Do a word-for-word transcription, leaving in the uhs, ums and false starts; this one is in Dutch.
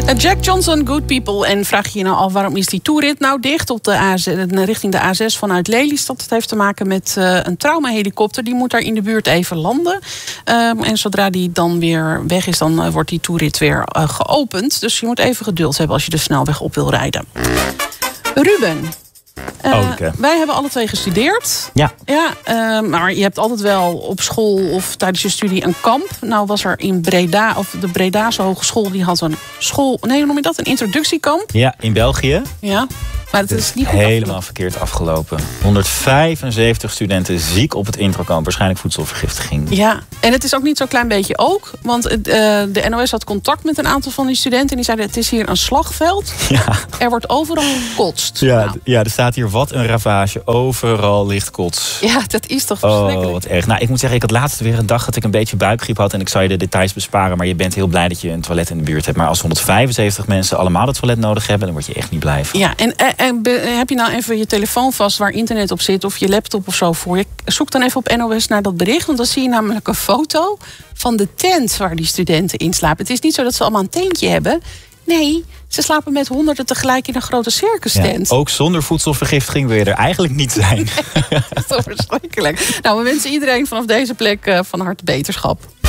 Jack Johnson, Good People. En vraag je je nou af, waarom is die toerit nou dicht op de A zes, richting de A zes vanuit Lelystad? Dat heeft te maken met uh, een traumahelikopter. Die moet daar in de buurt even landen. Um, en zodra die dan weer weg is, dan uh, wordt die toerit weer uh, geopend. Dus je moet even geduld hebben als je de snelweg op wil rijden. Ruben. Uh, oh, okay. Wij hebben alle twee gestudeerd. Ja. ja uh, maar je hebt altijd wel op school of tijdens je studie een kamp. Nou was er in Breda, of de Bredase Hogeschool, die had een school, nee, hoe noem je dat? Een introductiekamp. Ja, in België. Ja. Maar het is niet goed helemaal afgelopen. verkeerd afgelopen. honderdvijfenzeventig studenten ziek op het introkamp. Waarschijnlijk voedselvergiftiging. Ja, en het is ook niet zo'n klein beetje ook. Want uh, de N O S had contact met een aantal van die studenten. En die zeiden, het is hier een slagveld. Ja. Er wordt overal gekotst. Ja, nou. ja, er staat hier wat een ravage. Overal ligt kots. Ja, dat is toch verschrikkelijk. Oh, wat erg. Nou, ik moet zeggen, ik had laatst weer een dag dat ik een beetje buikgriep had. En ik zou je de details besparen. Maar je bent heel blij dat je een toilet in de buurt hebt. Maar als honderdvijfenzeventig mensen allemaal het toilet nodig hebben, dan word je echt niet blij van. Ja, en, en, en heb je nou even je telefoon vast waar internet op zit, of je laptop of zo voor je? Zoek dan even op N O S naar dat bericht. Want dan zie je namelijk een foto van de tent waar die studenten in slapen. Het is niet zo dat ze allemaal een tentje hebben. Nee, ze slapen met honderden tegelijk in een grote circus tent. Ja, ook zonder voedselvergiftiging wil je er eigenlijk niet zijn. Nee, dat is toch verschrikkelijk. Nou, we wensen iedereen vanaf deze plek uh, van harte beterschap.